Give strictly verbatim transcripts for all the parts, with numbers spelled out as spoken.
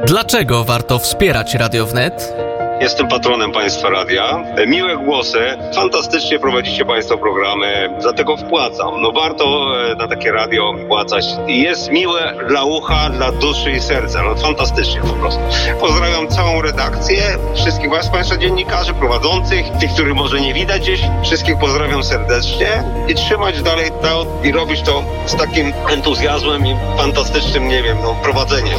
Dlaczego warto wspierać Radio Wnet? Jestem patronem Państwa Radia. Miłe głosy, fantastycznie prowadzicie Państwo programy, dlatego wpłacam. No warto na takie radio wpłacać. Jest miłe dla ucha, dla duszy i serca. No fantastycznie po prostu. Pozdrawiam całą redakcję, wszystkich Was, Państwa dziennikarzy, prowadzących, tych, których może nie widać gdzieś. Wszystkich pozdrawiam serdecznie i trzymać dalej to i robić to z takim entuzjazmem i fantastycznym, nie wiem, no prowadzeniem.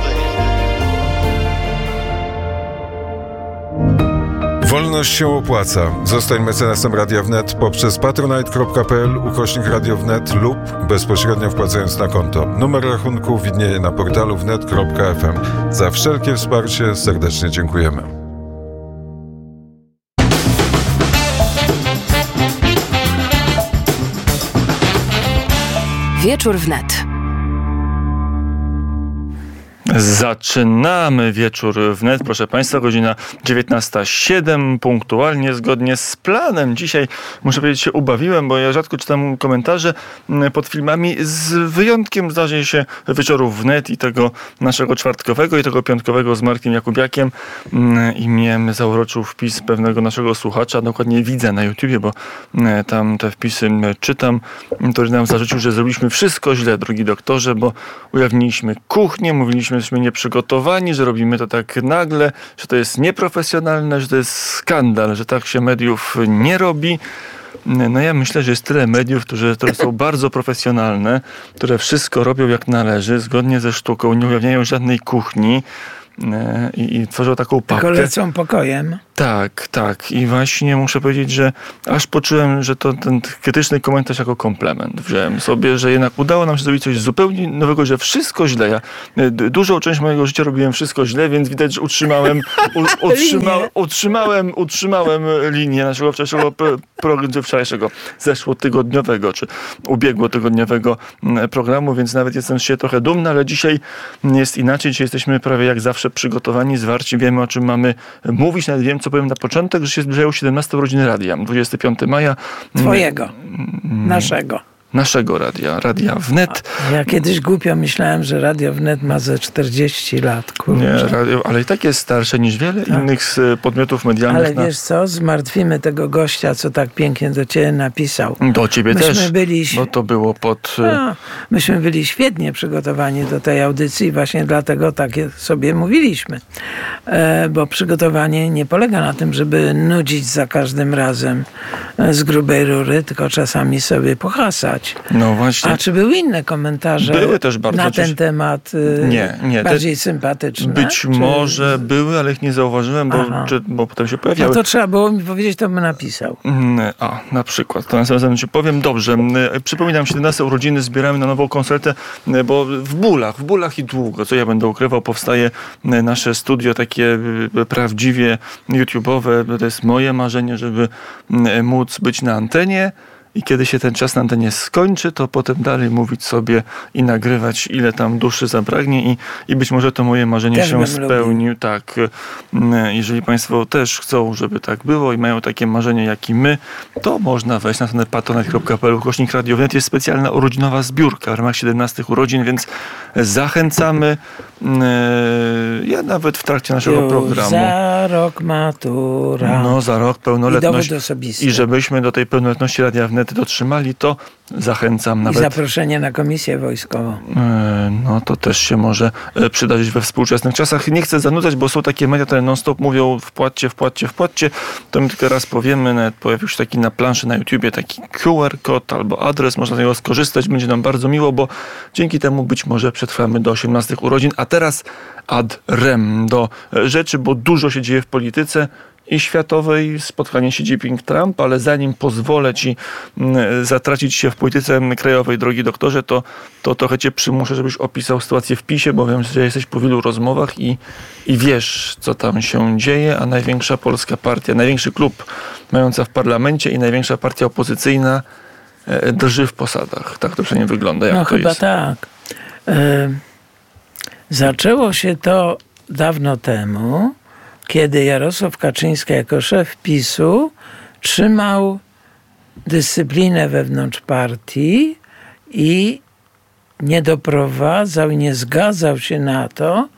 Wolność się opłaca. Zostań mecenasem Radia Wnet poprzez patronite.pl ukośnik Radio Wnet lub bezpośrednio wpłacając na konto. Numer rachunku widnieje na portalu wnet kropka f m. Za wszelkie wsparcie serdecznie dziękujemy. Wieczór Wnet. Zaczynamy Wieczór Wnet, proszę Państwa, godzina dziewiętnasta siedem, punktualnie, zgodnie z planem. Dzisiaj, muszę powiedzieć, się ubawiłem, bo ja rzadko czytam komentarze pod filmami, z wyjątkiem zdarzeń się Wieczorów Wnet i tego naszego czwartkowego i tego piątkowego z Markiem Jakubiakiem, i mnie zauroczył wpis pewnego naszego słuchacza, dokładnie widzę na YouTubie, bo tam te wpisy czytam, który nam zarzucił, że zrobiliśmy wszystko źle, drogi doktorze, bo ujawniliśmy kuchnię, mówiliśmy, jesteśmy nieprzygotowani, że robimy to tak nagle, że to jest nieprofesjonalne, że to jest skandal, że tak się mediów nie robi. No ja myślę, że jest tyle mediów, które, które są bardzo profesjonalne, które wszystko robią jak należy, zgodnie ze sztuką, nie ujawniają żadnej kuchni i, i tworzą taką papkę. Tylko lecą pokojem. Tak, tak. I właśnie muszę powiedzieć, że aż poczułem, że to ten krytyczny komentarz jako komplement wziąłem sobie, że jednak udało nam się zrobić coś zupełnie nowego, że wszystko źle. Ja dużą część mojego życia robiłem wszystko źle, więc widać, że utrzymałem u, utrzyma, utrzymałem, utrzymałem linię naszego wczorajszego, pro, wczorajszego zeszłotygodniowego, czy ubiegłotygodniowego programu, więc nawet jestem z siebie trochę dumny, ale dzisiaj jest inaczej. Dzisiaj jesteśmy prawie jak zawsze przygotowani, zwarci, wiemy, o czym mamy mówić, nawet wiem, co powiem na początek, że się zbliżają siedemnaste urodziny radia. dwudziestego piątego maja. Twojego. Naszego. Naszego radia. Radia Wnet. Ja kiedyś głupio myślałem, że Radio Wnet ma ze czterdzieści lat. Kurczę. Nie, radio, ale i tak jest starsze niż wiele tak. innych podmiotów medialnych. Ale na... wiesz co, zmartwimy tego gościa, co tak pięknie do ciebie napisał. Do ciebie myśmy też, byli... bo to było pod... No, myśmy byli świetnie przygotowani do tej audycji i właśnie dlatego tak sobie mówiliśmy. E, bo przygotowanie nie polega na tym, żeby nudzić za każdym razem z grubej rury, tylko czasami sobie pohasać. No właśnie. A czy były inne komentarze były też bardzo na ten coś... temat nie, nie, bardziej te... sympatyczne? Być czy... może były, ale ich nie zauważyłem, bo, czy, bo potem się pojawiały. No to trzeba było mi powiedzieć, to bym napisał. A, na przykład. To na samym ci powiem. Dobrze. Przypominam, siedemnaste urodziny zbieramy na nową koncertę, bo w bólach, w bólach i długo, co ja będę ukrywał, powstaje nasze studio takie prawdziwie YouTube'owe. To jest moje marzenie, żeby móc być na antenie. I kiedy się ten czas na antenie skończy, to potem dalej mówić sobie i nagrywać, ile tam duszy zabragnie i, i być może to moje marzenie też się spełni. Lubił. Tak, jeżeli Państwo też chcą, żeby tak było i mają takie marzenie jak i my, to można wejść na stronę patronite kropka p l ukośnik Radio Wnet. Jest specjalna urodzinowa zbiórka w ramach siedemnastych urodzin, więc zachęcamy. Ja nawet w trakcie naszego Już programu. Za rok matura. No, za rok pełnoletność. I dowód osobisty. I żebyśmy do tej pełnoletności Radia Wnet dotrzymali, to zachęcam nawet. I zaproszenie na komisję wojskową. No to też się może przydarzyć we współczesnych czasach. Nie chcę zanudzać, bo są takie media, które non-stop mówią wpłaccie, wpłaccie, wpłaccie. To my tylko raz powiemy, nawet pojawił się taki na planszy na YouTubie taki Q R kod albo adres, można z niego skorzystać. Będzie nam bardzo miło, bo dzięki temu być może przetrwamy do osiemnastych urodzin. A teraz ad rem do rzeczy, bo dużo się dzieje w polityce i światowej, spotkanie Xi Jinping-Trump, ale zanim pozwolę Ci zatracić się w polityce krajowej, drogi doktorze, to, to trochę Cię przymuszę, żebyś opisał sytuację w PiSie, bo wiem, że jesteś po wielu rozmowach i, i wiesz, co tam się dzieje, a największa polska partia, największy klub mająca w parlamencie i największa partia opozycyjna drży w posadach. Tak to przynajmniej wygląda. Jak no to chyba jest? tak. Y- zaczęło się to dawno temu, kiedy Jarosław Kaczyński jako szef PiSu trzymał dyscyplinę wewnątrz partii i nie doprowadzał, nie zgadzał się na to,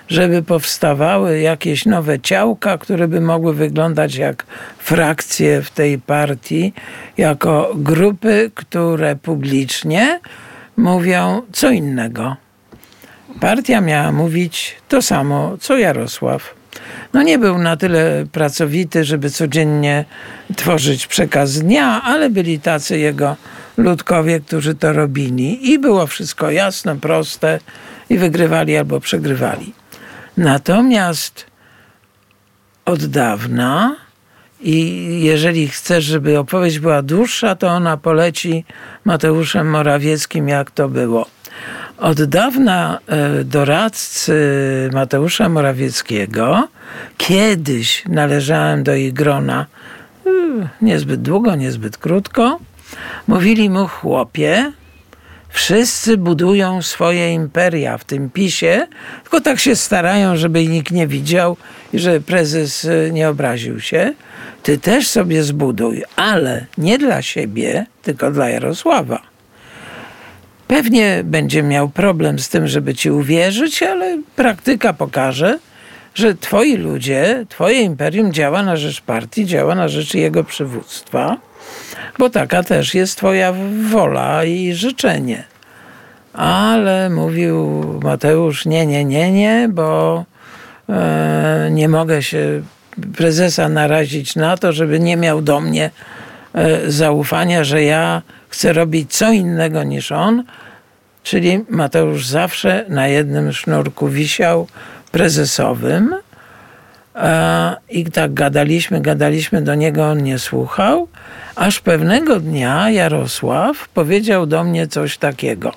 żeby powstawały jakieś nowe ciałka, które by mogły wyglądać jak frakcje w tej partii, jako grupy, które publicznie mówią co innego. Partia miała mówić to samo, co Jarosław. No nie był na tyle pracowity, żeby codziennie tworzyć przekaz dnia, ale byli tacy jego ludkowie, którzy to robili i było wszystko jasne, proste i wygrywali albo przegrywali. Natomiast od dawna, i jeżeli chcesz, żeby opowieść była dłuższa, to ona poleci Mateuszem Morawieckim, jak to było. Od dawna doradcy Mateusza Morawieckiego, kiedyś należałem do ich grona, niezbyt długo, niezbyt krótko, mówili mu: chłopie, wszyscy budują swoje imperia w tym PiSie, tylko tak się starają, żeby nikt nie widział i żeby prezes nie obraził się. Ty też sobie zbuduj, ale nie dla siebie, tylko dla Jarosława. Pewnie będzie miał problem z tym, żeby ci uwierzyć, ale praktyka pokaże, że twoi ludzie, twoje imperium działa na rzecz partii, działa na rzecz jego przywództwa, bo taka też jest twoja wola i życzenie. Ale mówił Mateusz: nie, nie, nie, nie, bo e, nie mogę się prezesa narazić na to, żeby nie miał do mnie e, zaufania, że ja chcę robić co innego niż on. Czyli Mateusz zawsze na jednym sznurku wisiał, prezesowym. E, I tak gadaliśmy, gadaliśmy do niego, on nie słuchał. Aż pewnego dnia Jarosław powiedział do mnie coś takiego: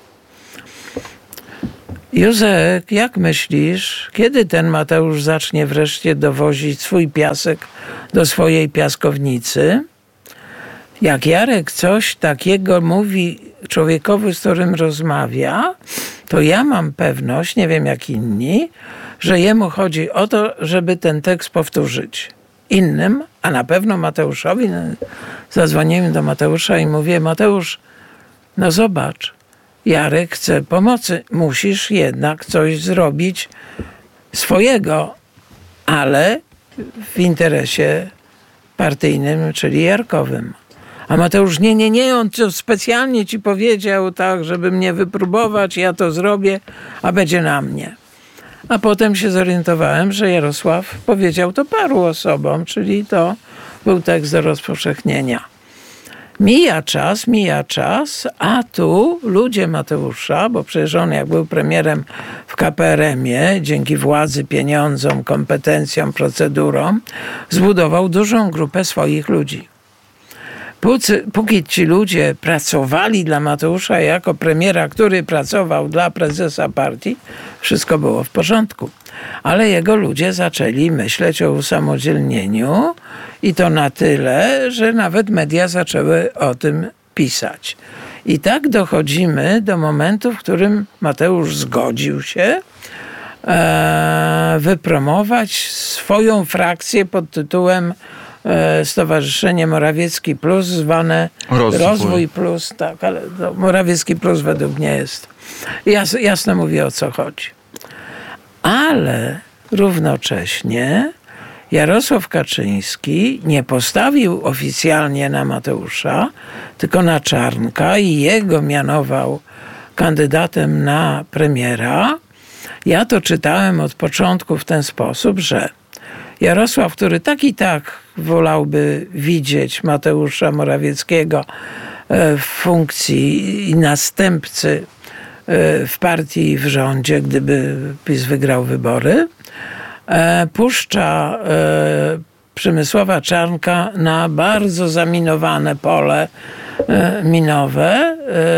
Józek, jak myślisz, kiedy ten Mateusz zacznie wreszcie dowozić swój piasek do swojej piaskownicy? Jak Jarek coś takiego mówi człowiekowi, z którym rozmawia, to ja mam pewność, nie wiem jak inni, że jemu chodzi o to, żeby ten tekst powtórzyć innym, a na pewno Mateuszowi. Zadzwoniłem do Mateusza i mówię: Mateusz, no zobacz, Jarek chce pomocy, musisz jednak coś zrobić swojego, ale w interesie partyjnym, czyli Jarkowym. A Mateusz: nie, nie, nie, on to specjalnie ci powiedział tak, żeby mnie wypróbować, ja to zrobię, a będzie na mnie. A potem się zorientowałem, że Jarosław powiedział to paru osobom, czyli to był tekst do rozpowszechnienia. Mija czas, mija czas, a tu ludzie Mateusza, bo przecież on jak był premierem w K P R M-ie, dzięki władzy, pieniądzom, kompetencjom, procedurom, zbudował dużą grupę swoich ludzi. Póki, póki ci ludzie pracowali dla Mateusza jako premiera, który pracował dla prezesa partii, wszystko było w porządku. Ale jego ludzie zaczęli myśleć o usamodzielnieniu i to na tyle, że nawet media zaczęły o tym pisać. I tak dochodzimy do momentu, w którym Mateusz zgodził się e, wypromować swoją frakcję pod tytułem Stowarzyszenie Morawiecki Plus, zwane Rozwój, Rozwój Plus, tak, ale to Morawiecki Plus według mnie jest. Jas, jasno mówię, o co chodzi. Ale równocześnie Jarosław Kaczyński nie postawił oficjalnie na Mateusza, tylko na Czarnka i jego mianował kandydatem na premiera. Ja to czytałem od początku w ten sposób, że Jarosław, który tak i tak wolałby widzieć Mateusza Morawieckiego w funkcji następcy w partii i w rządzie, gdyby PiS wygrał wybory, puszcza Przemysława Czarnka na bardzo zaminowane pole minowe,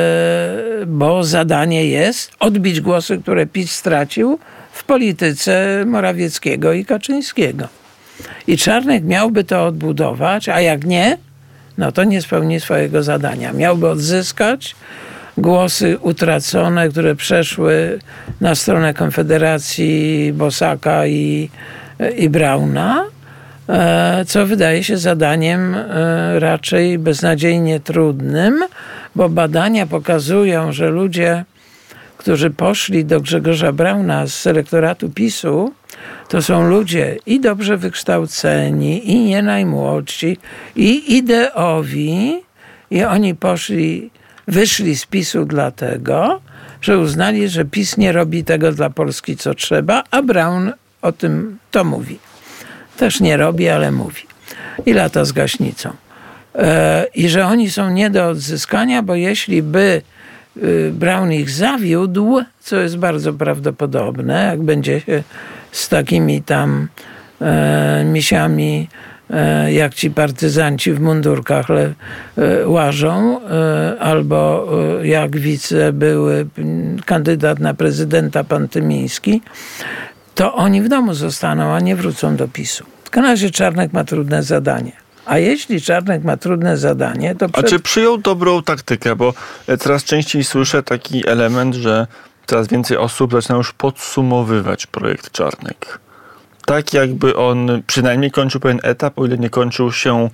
bo zadanie jest odbić głosy, które PiS stracił w polityce Morawieckiego i Kaczyńskiego. I Czarnek miałby to odbudować, a jak nie, no to nie spełni swojego zadania. Miałby odzyskać głosy utracone, które przeszły na stronę Konfederacji Bosaka i, i Brauna, co wydaje się zadaniem raczej beznadziejnie trudnym, bo badania pokazują, że ludzie, którzy poszli do Grzegorza Brauna z elektoratu PiSu, to są ludzie i dobrze wykształceni, i nie najmłodsi, i ideowi. I oni poszli, wyszli z PiSu dlatego, że uznali, że PiS nie robi tego dla Polski, co trzeba, a Braun o tym to mówi. Też nie robi, ale mówi. I lata z gaśnicą. E, I że oni są nie do odzyskania, bo jeśli by y, Braun ich zawiódł, co jest bardzo prawdopodobne, jak będzie się z takimi tam e, misiami, e, jak ci partyzanci w mundurkach le, e, łażą, e, albo e, jak wice były kandydat na prezydenta pan Tymiński, to oni w domu zostaną, a nie wrócą do PiSu. W każdym razie Czarnek ma trudne zadanie. A jeśli Czarnek ma trudne zadanie, to... Przed... A czy przyjął dobrą taktykę? Bo coraz częściej słyszę taki element, że coraz więcej osób zaczyna już podsumowywać projekt Czarnek. Tak jakby on przynajmniej kończył pewien etap, o ile nie kończył się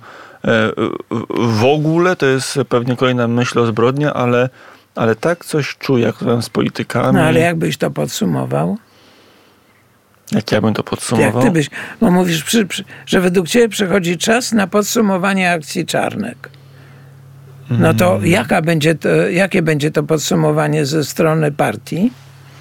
w ogóle, to jest pewnie kolejna myśl o zbrodni, ale, ale tak coś czuję, jak rozmawiam z politykami. No ale jakbyś to podsumował? Jak ja bym to podsumował? Jak ty byś, bo mówisz, przy, przy, że według ciebie przychodzi czas na podsumowanie akcji Czarnek. No to, hmm. jaka będzie to jakie będzie to podsumowanie ze strony partii?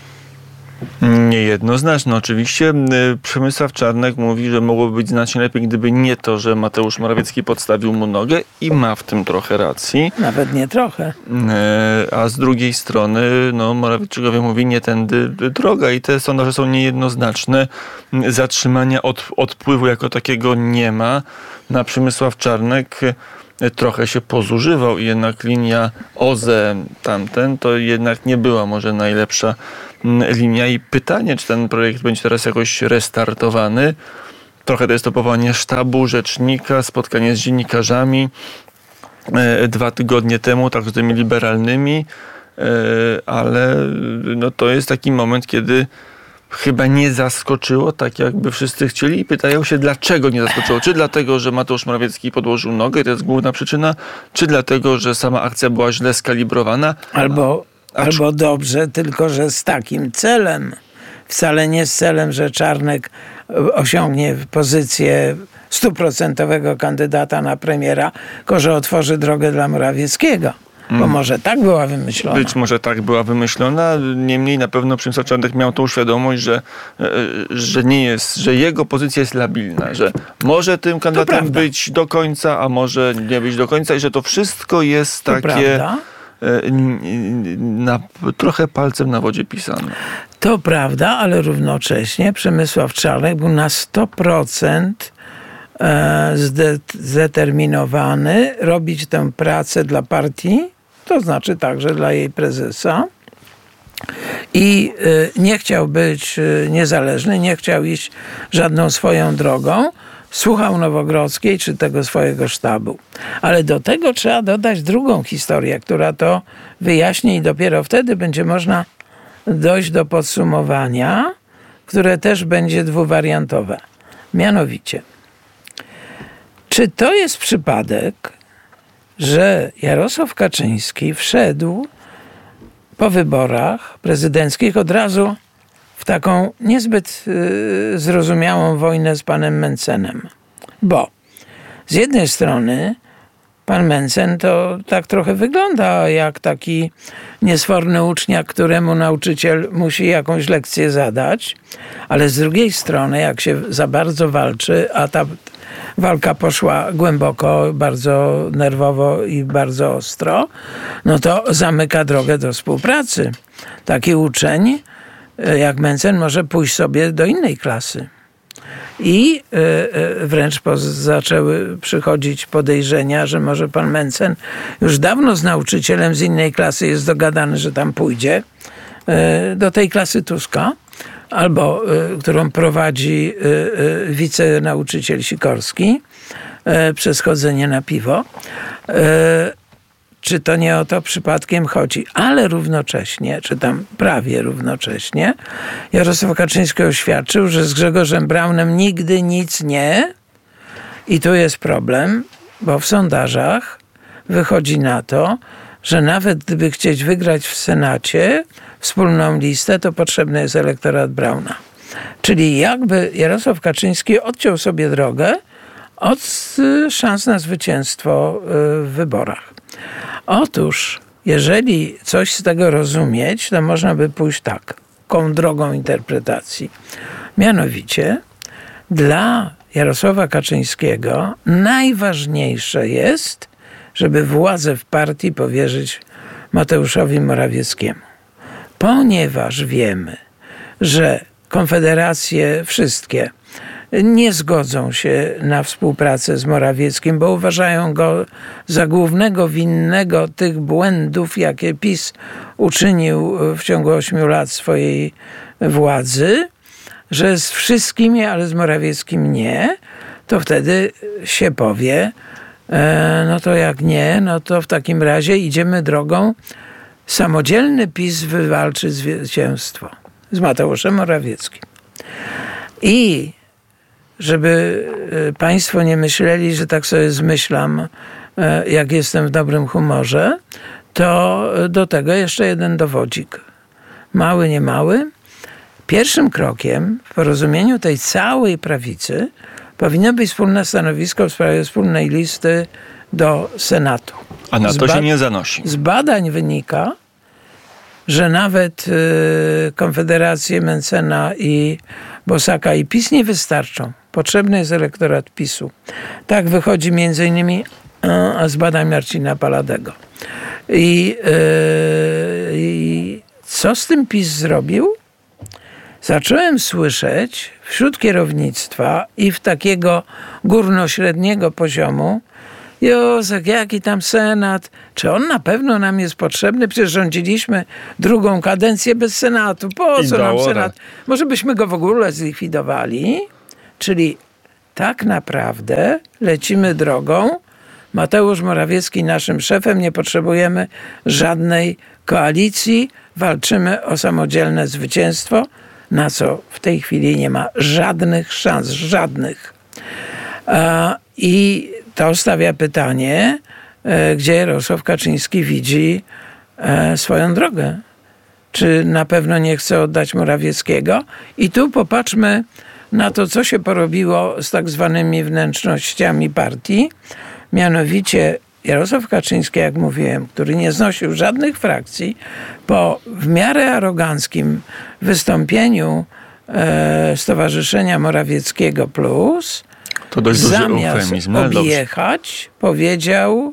Niejednoznaczne. Oczywiście Przemysław Czarnek mówi, że mogłoby być znacznie lepiej, gdyby nie to, że Mateusz Morawiecki podstawił mu nogę i ma w tym trochę racji. Nawet nie trochę. A z drugiej strony no, Morawieckowie mówi, nie tędy droga i te sondaże są niejednoznaczne. Zatrzymania od, odpływu jako takiego nie ma. Na Przemysław Czarnek trochę się pozużywał i jednak linia O Z E tamten to jednak nie była może najlepsza linia i pytanie, czy ten projekt będzie teraz jakoś restartowany. Trochę to jest to powołanie sztabu, rzecznika, spotkanie z dziennikarzami e, dwa tygodnie temu, tak z tymi liberalnymi, e, ale no, to jest taki moment, kiedy chyba nie zaskoczyło, tak jakby wszyscy chcieli i pytają się, dlaczego nie zaskoczyło. Czy dlatego, że Mateusz Morawiecki podłożył nogę, to jest główna przyczyna, czy dlatego, że sama akcja była źle skalibrowana. Albo, a, albo czy... dobrze, tylko że z takim celem. Wcale nie z celem, że Czarnek osiągnie pozycję stuprocentowego kandydata na premiera, tylko że otworzy drogę dla Morawieckiego. Bo może tak była wymyślona. Być może tak była wymyślona, niemniej na pewno Przemysław Czarnek miał tą świadomość, że, że nie jest, że jego pozycja jest labilna, że może tym kandydatem być do końca, a może nie być do końca i że to wszystko jest to takie prawda. Na, trochę palcem na wodzie pisane. To prawda, ale równocześnie Przemysław Czarnek był na sto procent zdeterminowany robić tę pracę dla partii, to znaczy także dla jej prezesa. I nie chciał być niezależny, nie chciał iść żadną swoją drogą. Słuchał Nowogrodzkiej czy tego swojego sztabu. Ale do tego trzeba dodać drugą historię, która to wyjaśni i dopiero wtedy będzie można dojść do podsumowania, które też będzie dwuwariantowe. Mianowicie, czy to jest przypadek, że Jarosław Kaczyński wszedł po wyborach prezydenckich od razu w taką niezbyt y, zrozumiałą wojnę z panem Mencenem? Bo z jednej strony pan Mencen to tak trochę wygląda jak taki niesforny uczniak, któremu nauczyciel musi jakąś lekcję zadać, ale z drugiej strony jak się za bardzo walczy, a ta walka poszła głęboko, bardzo nerwowo i bardzo ostro, no to zamyka drogę do współpracy. Taki uczeń jak Mencen może pójść sobie do innej klasy. I wręcz zaczęły przychodzić podejrzenia, że może pan Mencen już dawno z nauczycielem z innej klasy jest dogadany, że tam pójdzie do tej klasy Tuska, albo którą prowadzi wicenauczyciel Sikorski przez chodzenie na piwo. Czy to nie o to przypadkiem chodzi? Ale równocześnie, czy tam prawie równocześnie, Jarosław Kaczyński oświadczył, że z Grzegorzem Braunem nigdy nic nie. I tu jest problem, bo w sondażach wychodzi na to, że nawet gdyby chcieć wygrać w Senacie wspólną listę, to potrzebny jest elektorat Brauna. Czyli jakby Jarosław Kaczyński odciął sobie drogę od szans na zwycięstwo w wyborach. Otóż, jeżeli coś z tego rozumieć, to można by pójść taką drogą interpretacji. Mianowicie, dla Jarosława Kaczyńskiego najważniejsze jest, żeby władzę w partii powierzyć Mateuszowi Morawieckiemu. Ponieważ wiemy, że konfederacje wszystkie nie zgodzą się na współpracę z Morawieckim, bo uważają go za głównego winnego tych błędów, jakie PiS uczynił w ciągu ośmiu lat swojej władzy, że z wszystkimi, ale z Morawieckim nie, to wtedy się powie, e, no to jak nie, no to w takim razie idziemy drogą samodzielny PiS wywalczy zwycięstwo z Mateuszem Morawieckim. I żeby państwo nie myśleli, że tak sobie zmyślam, jak jestem w dobrym humorze, to do tego jeszcze jeden dowodzik. Mały, nie mały. Pierwszym krokiem w porozumieniu tej całej prawicy powinno być wspólne stanowisko w sprawie wspólnej listy do Senatu. A na to Zba- się nie zanosi. Z badań wynika, że nawet y, Konfederacje Mencena i Bosaka i PiS nie wystarczą. Potrzebny jest elektorat PiSu. Tak wychodzi między innymi y, z badań Marcina Paladego. I, y, I co z tym PiS zrobił? Zacząłem słyszeć wśród kierownictwa i w takiego górnośredniego poziomu: Józek, jaki tam Senat? Czy on na pewno nam jest potrzebny? Przecież rządziliśmy drugą kadencję bez Senatu. Po co nam Senat? Może byśmy go w ogóle zlikwidowali? Czyli tak naprawdę lecimy drogą Mateusz Morawiecki naszym szefem, nie potrzebujemy żadnej koalicji, walczymy o samodzielne zwycięstwo, na co w tej chwili nie ma żadnych szans, żadnych. I to stawia pytanie, gdzie Jarosław Kaczyński widzi swoją drogę. Czy na pewno nie chce oddać Morawieckiego? I tu popatrzmy na to, co się porobiło z tak zwanymi wnętrznościami partii. Mianowicie Jarosław Kaczyński, jak mówiłem, który nie znosił żadnych frakcji, po w miarę aroganckim wystąpieniu e, Stowarzyszenia Morawieckiego Plus, to dość zamiast duży objechać, dobrze. powiedział,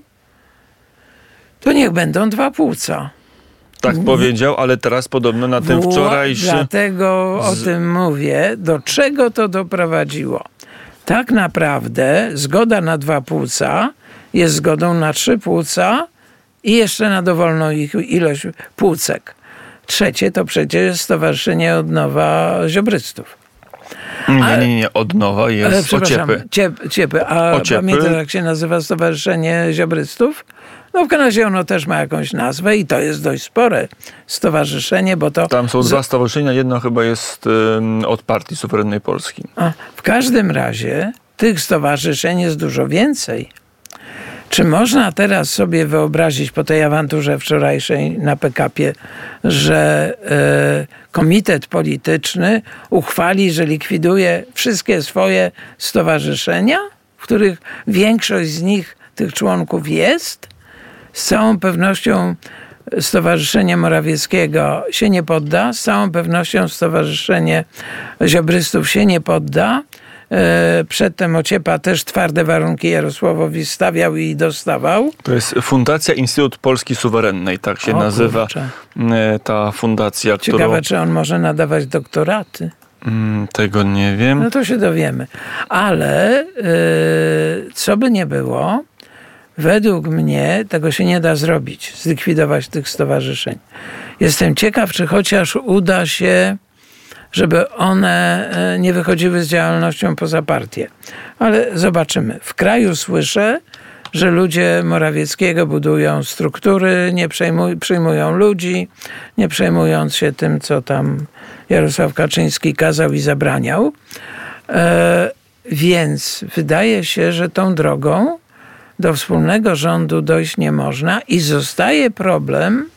to niech będą dwa płuca. Tak powiedział, ale teraz podobno na tym wczorajszym... Dlatego o z... tym mówię. Do czego to doprowadziło? Tak naprawdę zgoda na dwa płuca jest zgodą na trzy płuca i jeszcze na dowolną ich ilość płucek. Trzecie to przecież Stowarzyszenie Odnowa Ziobrystów. Nie, nie, nie, od nowa jest Ociepy. Ciep, ciepy. A Ociepy. Pamiętasz, jak się nazywa Stowarzyszenie Ziobrystów? No w każdym razie ono też ma jakąś nazwę i to jest dość spore stowarzyszenie, bo to... Tam są dwa stowarzyszenia, jedno chyba jest um, od Partii Suwerennej Polski. A, w każdym razie tych stowarzyszeń jest dużo więcej. Czy można teraz sobie wyobrazić po tej awanturze wczorajszej na P K P, że e, komitet polityczny uchwali, że likwiduje wszystkie swoje stowarzyszenia, w których większość z nich, tych członków jest? Z całą pewnością Stowarzyszenie Morawieckiego się nie podda, z całą pewnością Stowarzyszenie Ziobrystów się nie podda. Przedtem Ociepa też twarde warunki Jarosławowi stawiał i dostawał. To jest Fundacja Instytut Polski Suwerennej, tak się o, nazywa kurczę. ta fundacja. Ciekawe, którą... czy on może nadawać doktoraty. Mm, tego nie wiem. No to się dowiemy. Ale yy, co by nie było, według mnie tego się nie da zrobić, zlikwidować tych stowarzyszeń. Jestem ciekaw, czy chociaż uda się, żeby one nie wychodziły z działalnością poza partię. Ale zobaczymy. W kraju słyszę, że ludzie Morawieckiego budują struktury, nie przejmuj, przyjmują ludzi, nie przejmując się tym, co tam Jarosław Kaczyński kazał i zabraniał. E, więc wydaje się, że tą drogą do wspólnego rządu dojść nie można i zostaje problem,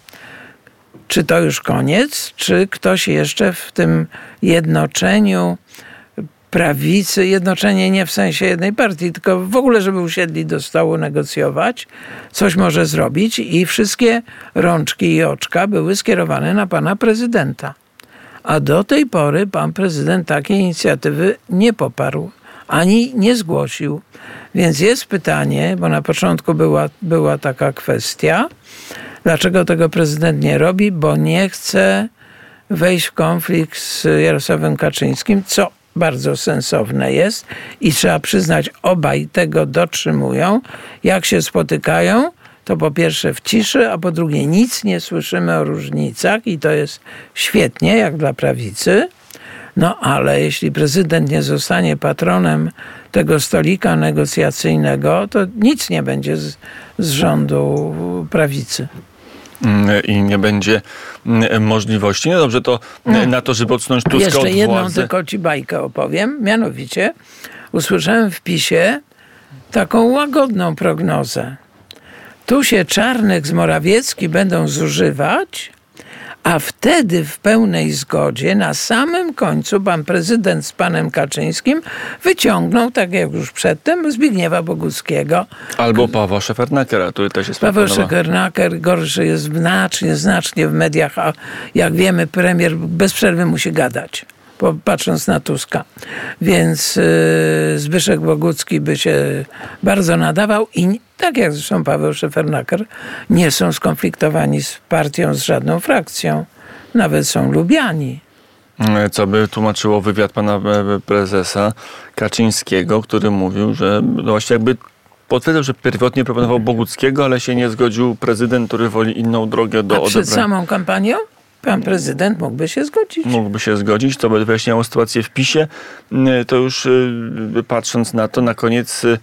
czy to już koniec, czy ktoś jeszcze w tym jednoczeniu prawicy, jednoczenie nie w sensie jednej partii, tylko w ogóle, żeby usiedli do stołu negocjować, coś może zrobić i wszystkie rączki i oczka były skierowane na pana prezydenta. A do tej pory pan prezydent takiej inicjatywy nie poparł, ani nie zgłosił. Więc jest pytanie, bo na początku była, była taka kwestia, dlaczego tego prezydent nie robi, bo nie chce wejść w konflikt z Jarosławem Kaczyńskim, co bardzo sensowne jest i trzeba przyznać, obaj tego dotrzymują. Jak się spotykają, to po pierwsze w ciszy, a po drugie nic nie słyszymy o różnicach i to jest świetnie, jak dla prawicy. No ale jeśli prezydent nie zostanie patronem tego stolika negocjacyjnego, to nic nie będzie z, z rządu prawicy. I nie będzie możliwości. No dobrze, to hmm. na to, żeby odsunąć Tuska od władzy. Jeszcze jedną tylko ci bajkę opowiem. Mianowicie usłyszałem w PiSie taką łagodną prognozę. Tu się Czarnek z Morawiecki będą zużywać, a wtedy w pełnej zgodzie na samym końcu pan prezydent z panem Kaczyńskim wyciągnął, tak jak już przedtem, Zbigniewa Boguckiego. Albo Pawła Szefernakera, który też jest Paweł Szefernaker gorszy jest znacznie, znacznie w mediach, a jak wiemy, premier bez przerwy musi gadać, patrząc na Tuska. Więc yy, Zbyszek Bogucki by się bardzo nadawał i tak jak zresztą Paweł Szefernaker, nie są skonfliktowani z partią, z żadną frakcją. Nawet są lubiani. Co by tłumaczyło wywiad pana prezesa Kaczyńskiego, który mówił, że no właśnie jakby potwierdzał, że pierwotnie proponował Boguckiego, ale się nie zgodził prezydent, który woli inną drogę do odebrania. A przed samą kampanią? Pan prezydent mógłby się zgodzić. Mógłby się zgodzić, to by wyjaśniało sytuację w PiSie. To już patrząc na to, na koniec